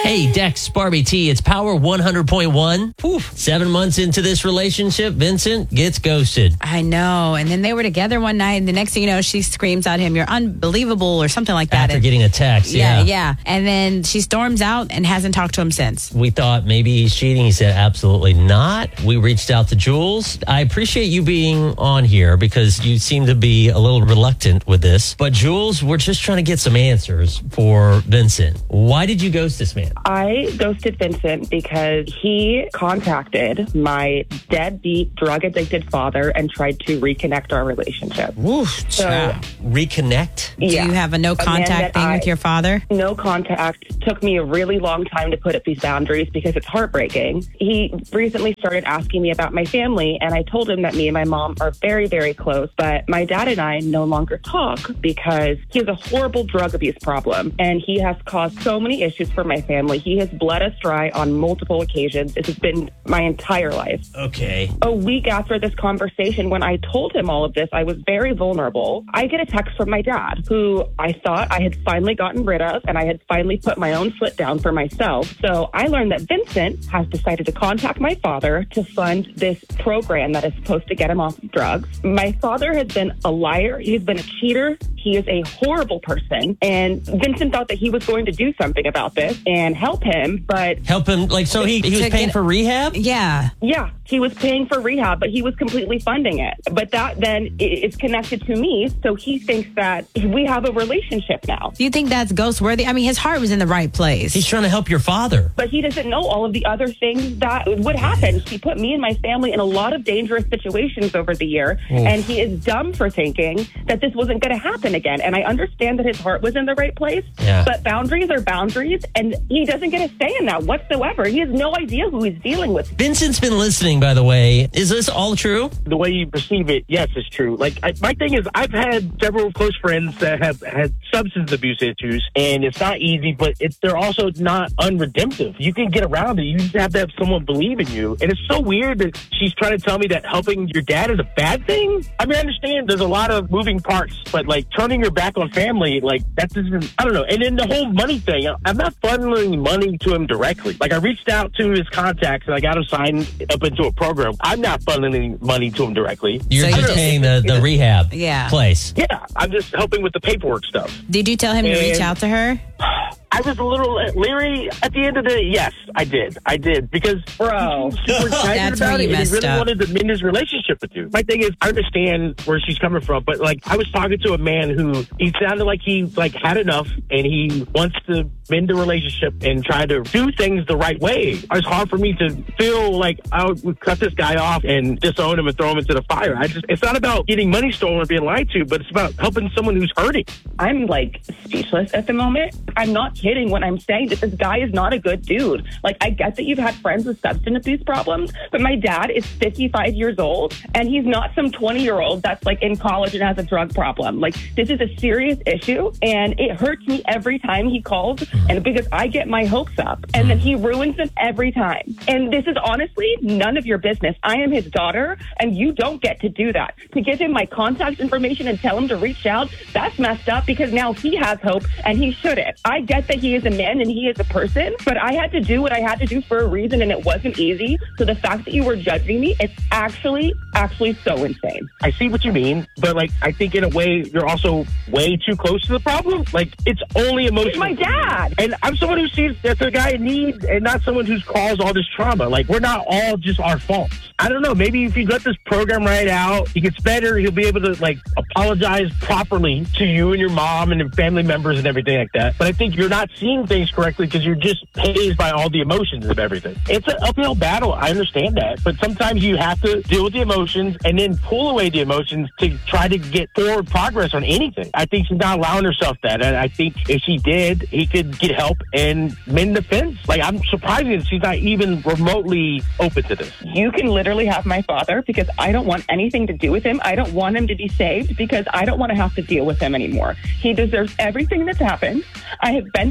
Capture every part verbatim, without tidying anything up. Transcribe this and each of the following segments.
Hey, Dex, Barbie T, it's Power one hundred point one. Whew. Seven months into this relationship, Vincent gets ghosted. I know. And then they were together one night, and the next thing you know, she screams at him, "You're unbelievable," or something like that. After and, getting a text, yeah. yeah. Yeah, and then she storms out and hasn't talked to him since. We thought maybe he's cheating. He said absolutely not. We reached out to Jules. I appreciate you being on here because you seem to be a little reluctant with this. But Jules, we're just trying to get some answers for Vincent. Why did you ghost this man? I ghosted Vincent because he contacted my deadbeat, drug-addicted father and tried to reconnect our relationship. Woof. So, reconnect? Do yeah. you have a no contact thing I, with your father? No contact. Took me a really long time to put up these boundaries because it's heartbreaking. He recently started asking me about my family, and I told him that me and my mom are very, very close, but my dad and I no longer talk because he has a horrible drug abuse problem, and he has caused so many issues for my family. He has bled us dry on multiple occasions. This has been my entire life. Okay. A week after this conversation, when I told him all of this, I was very vulnerable. I get a text from my dad, who I thought I had finally gotten rid of, and I had finally put my own foot down for myself. So I learned that Vincent has decided to contact my father to fund this program that is supposed to get him off of drugs. My father has been a liar. He's been a cheater. He is a horrible person. And Vincent thought that he was going to do something about this and help him, but... Help him? Like, so he, he was paying for rehab? Yeah. Yeah, he was paying for rehab, but he was completely funding it. But that then is connected to me, so he thinks that we have a relationship now. Do you think that's ghost worthy? I mean, his heart was in the right place. He's trying to help your father. But he doesn't know all of the other things that would happen. He put me and my family in a lot of dangerous situations over the year, Oof. and he is dumb for thinking that this wasn't going to happen again. And I understand that his heart was in the right place, yeah. but boundaries are boundaries, and he doesn't get a say in that whatsoever. He has no idea who he's dealing with. Vincent's been listening, by the way. Is this all true? The way you perceive it, yes, it's true. Like, I, my thing is, I've had several close friends that have had substance abuse issues, and it's not easy, but it, they're also not unredemptive. You can get around it. You just have to have someone believe in you. And it's so weird that she's trying to tell me that helping your dad is a bad thing. I mean, I understand there's a lot of moving parts, but like turning your back on family, like that doesn't, I don't know. And then the whole money thing, I'm not funneling money to him directly. Like, I reached out to his contacts and I got him signed up into a program. I'm not funneling money to him directally. You're So just you paying the, the rehab Yeah. place. Yeah, I'm just helping with the paperwork stuff. Did you tell him to reach And- out to her? I was a little leery at the end of the day. Yes, I did. I did. Because, bro, he was super excited That's where about you it, and he messed really up. wanted to mend his relationship with you. My thing is, I understand where she's coming from, but, like, I was talking to a man who, he sounded like he, like, had enough, and he wants to mend the relationship and try to do things the right way. It was hard for me to feel like I would cut this guy off and disown him and throw him into the fire. I just, it's not about getting money stolen or being lied to, but it's about helping someone who's hurting. I'm like speechless at the moment. I'm not kidding when I'm saying that this guy is not a good dude. Like, I get that you've had friends with substance abuse problems, but my dad is fifty-five years old, and he's not some twenty-year-old that's like in college and has a drug problem. Like, this is a serious issue, and it hurts me every time he calls, and because I get my hopes up, and then he ruins them every time. And this is honestly none of your business. I am his daughter, and you don't get to do that. To give him my contact information and tell him to reach out, that's messed up because now he has hope, and he shouldn't. I get that he is a man and he is a person, but I had to do what I had to do for a reason, and it wasn't easy. So the fact that you were judging me, it's actually, actually so insane. I see what you mean, but, like, I think in a way you're also way too close to the problem. Like, it's only emotional. He's my dad. And I'm someone who sees that's a guy in need and not someone who's caused all this trauma. Like, we're not all just our faults. I don't know. Maybe if you let this program right out, he gets better. He'll be able to, like, apologize properly to you and your mom and your family members and everything like that. But I think you're not seeing things correctly because you're just hazed by all the emotions of everything. It's an uphill battle. I understand that. But sometimes you have to deal with the emotions and then pull away the emotions to try to get forward progress on anything. I think she's not allowing herself that. And I think if she did, he could get help and mend the fence. Like, I'm surprised that she's not even remotely open to this. You can literally have my father because I don't want anything to do with him. I don't want him to be saved because I don't want to have to deal with him anymore. He deserves everything that's happened. I have been to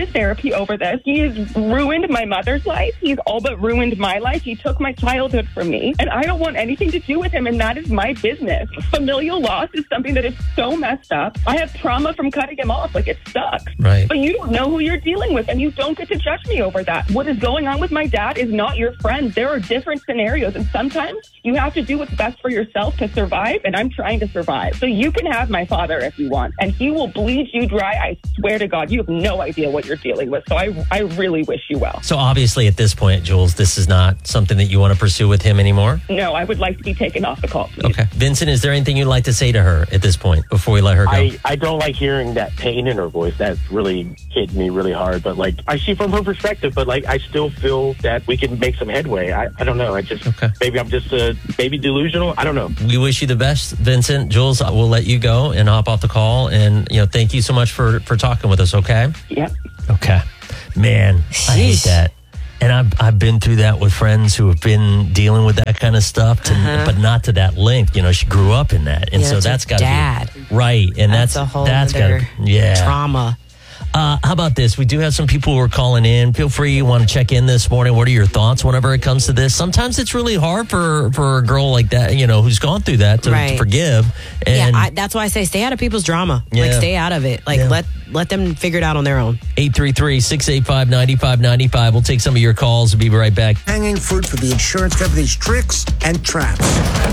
to therapy over this. He has ruined my mother's life. He's all but ruined my life. He took my childhood from me, and I don't want anything to do with him, and that is my business. Familial loss is something that is so messed up. I have trauma from cutting him off. Like, it sucks. Right. But you don't know who you're dealing with, and you don't get to judge me over that. What is going on with my dad is not your friend. There are different scenarios, and sometimes you have to do what's best for yourself to survive, and I'm trying to survive. So you can have my father if you want, and he will bleed you dry. I swear to God, you have no idea what you're dealing with. So I, I really wish you well. So obviously at this point, Jules, this is not something that you want to pursue with him anymore? No, I would like to be taken off the call, please. Okay. Vincent, is there anything you'd like to say to her at this point before we let her go? I, I don't like hearing that pain in her voice. That's really hit me really hard. But, like, I see from her perspective, but, like, I still feel that we can make some headway. I, I don't know. I just, okay. Maybe I'm just uh, maybe delusional. I don't know. We wish you the best, Vincent. Jules, we'll let you go and hop off the call. And, you know, thank you so much for, for talking with us, okay? Yep. Okay. Man, I hate that. And I've, I've been through that with friends who have been dealing with that kind of stuff, to, uh-huh. but not to that length. You know, she grew up in that. And yeah, so that's got to be right. And that's, that's a whole that's other gotta, yeah. trauma. Uh, how about this? We do have some people who are calling in. Feel free, you want to check in this morning. What are your thoughts whenever it comes to this? Sometimes it's really hard for, for a girl like that, you know, who's gone through that to, right. to forgive. And yeah, I, that's why I say stay out of people's drama. Yeah. Like, stay out of it. Like, yeah. let let them figure it out on their own. eight three three, six eight five, nine five nine five. We'll take some of your calls. We'll be right back. Hanging fruit for the insurance company's tricks and traps.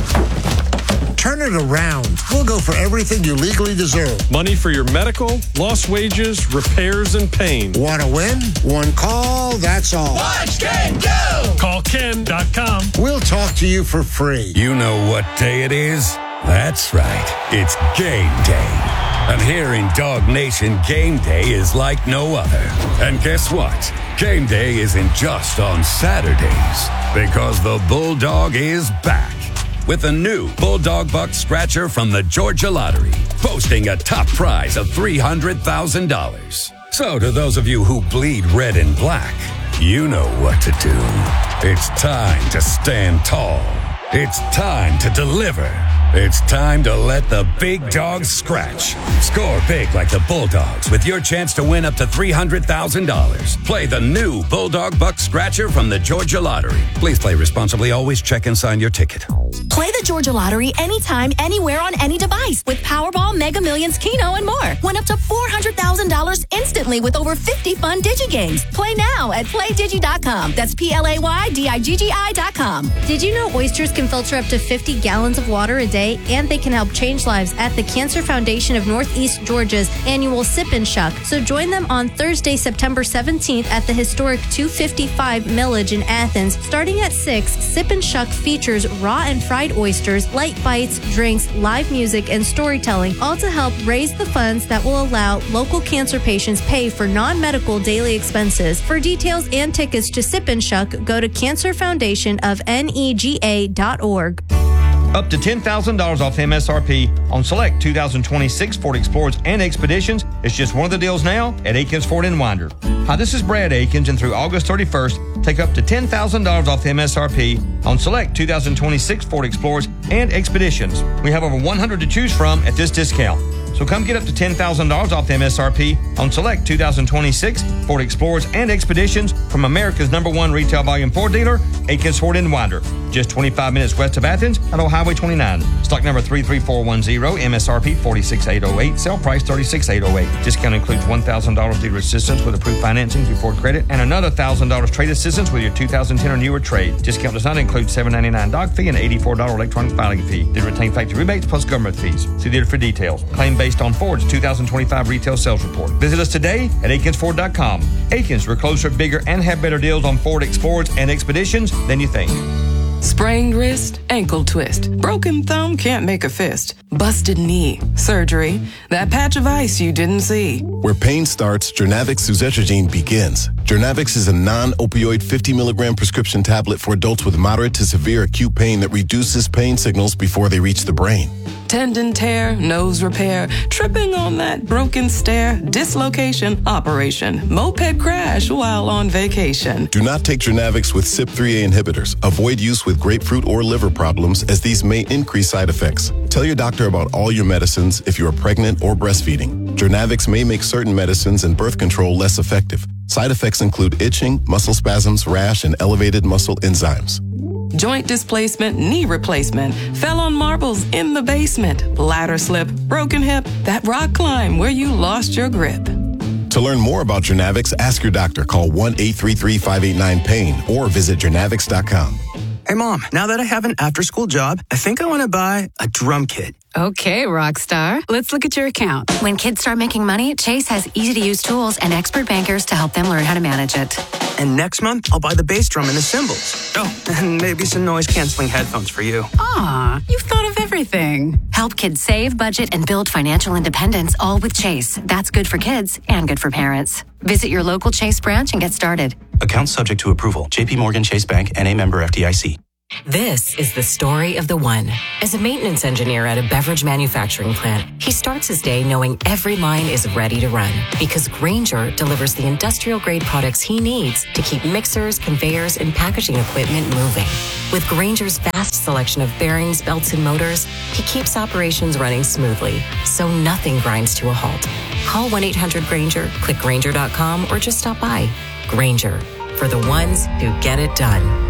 Turn it around. We'll go for everything you legally deserve. Money for your medical, lost wages, repairs, and pain. Want to win? One call, that's all. Watch Ken go! Call Ken dot com. We'll talk to you for free. You know what day it is? That's right. It's game day. And here in Dog Nation, game day is like no other. And guess what? Game day isn't just on Saturdays, because the Bulldog is back with a new Bulldog Buck Scratcher from the Georgia Lottery, boasting a top prize of three hundred thousand dollars. So to those of you who bleed red and black, you know what to do. It's time to stand tall. It's time to deliver. It's time to let the big dogs scratch. Score big like the Bulldogs with your chance to win up to three hundred thousand dollars. Play the new Bulldog Buck Scratcher from the Georgia Lottery. Please play responsibly. Always check and sign your ticket. Play the Georgia Lottery anytime, anywhere on any device with Powerball, Mega Millions, Keno, and more. Win up to four hundred thousand dollars instantly with over fifty fun DigiGames. Play now at play digi dot com. That's P L A Y D I G G I dot com. Did you know oysters can filter up to fifty gallons of water a day, and they can help change lives at the Cancer Foundation of Northeast Georgia's annual Sip and Shuck? So join them on Thursday, September seventeenth at the historic two fifty-five Millage in Athens. Starting at six, Sip and Shuck features raw and fried oysters, light bites, drinks, live music, and storytelling, all to help raise the funds that will allow local cancer patients pay for non-medical daily expenses. For details and tickets to Sip and Shuck, go to cancer foundation of nega dot org. Up to ten thousand dollars off M S R P on select two thousand twenty-six Ford Explorers and Expeditions. It's just one of the deals now at Akins Ford in Winder. Hi, this is Brad Akins, and through August thirty-first, take up to ten thousand dollars off M S R P on select two thousand twenty-six Ford Explorers and Expeditions. We have over one hundred to choose from at this discount. So come get up to ten thousand dollars off M S R P on select two thousand twenty-six Ford Explorers and Expeditions from America's number one retail volume Ford dealer, Akins Ford in Winder. Just twenty-five minutes west of Athens at Old Highway twenty-nine. Stock number three three four one zero, M S R P four six eight oh eight, sale price thirty-six thousand eight hundred eight. Discount includes one thousand dollars dealer assistance with approved financing through Ford Credit and another one thousand dollars trade assistance with your two thousand ten or newer trade. Discount does not include seven ninety-nine doc fee and eighty-four dollars electronic filing fee. Did retain factory rebates plus government fees. See dealer for details. Claim based on Ford's two thousand twenty-five retail sales report. Visit us today at akins ford dot com. Akins, we're closer, bigger, and have better deals on Ford Explorers and Expeditions than you think. Sprained wrist, ankle twist. Broken thumb can't make a fist. Busted knee, surgery. That patch of ice you didn't see. Where pain starts, Jernavix suzetrigine begins. Jernavix is a non-opioid fifty milligram prescription tablet for adults with moderate to severe acute pain that reduces pain signals before they reach the brain. Tendon tear, nose repair, tripping on that broken stair, dislocation, operation, moped crash while on vacation. Do not take Jernavix with C Y P three A inhibitors. Avoid use with grapefruit or liver problems, as these may increase side effects. Tell your doctor about all your medicines if you are pregnant or breastfeeding. Journavx may make certain medicines and birth control less effective. Side effects include itching, muscle spasms, rash, and elevated muscle enzymes. Joint displacement, knee replacement, fell on marbles in the basement, ladder slip, broken hip, that rock climb where you lost your grip. To learn more about Journavx, ask your doctor. Call one eight three three, five eight nine, pain or visit journavx dot com. Hey, Mom, now that I have an after-school job, I think I want to buy a drum kit. Okay, Rockstar. Let's look at your account. When kids start making money, Chase has easy-to-use tools and expert bankers to help them learn how to manage it. And next month, I'll buy the bass drum and the cymbals. Oh, and maybe some noise-canceling headphones for you. Aw, you've thought of everything. Help kids save, budget, and build financial independence, all with Chase. That's good for kids and good for parents. Visit your local Chase branch and get started. Account subject to approval. J P Morgan Chase Bank, N A member F D I C. This is the story of the one. As a maintenance engineer at a beverage manufacturing plant, he starts his day knowing every line is ready to run because Grainger delivers the industrial-grade products he needs to keep mixers, conveyors, and packaging equipment moving. With Grainger's vast selection of bearings, belts, and motors, he keeps operations running smoothly, so nothing grinds to a halt. Call one eight hundred Grainger, click Grainger dot com, or just stop by. Grainger, for the ones who get it done.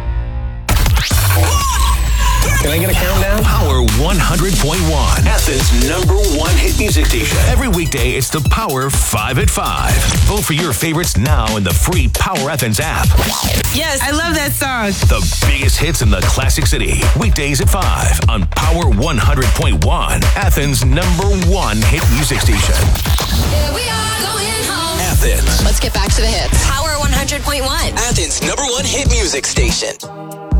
Can I get a countdown? Power one hundred point one, Athens' number one hit music station. Every weekday, it's the Power five at five. Vote for your favorites now in the free Power Athens app. Yes, I love that song. The biggest hits in the Classic City. Weekdays at five on Power one hundred point one, Athens' number one hit music station. Here we are going home. Athens. Let's get back to the hits. Power one hundred point one. Athens' number one hit music station.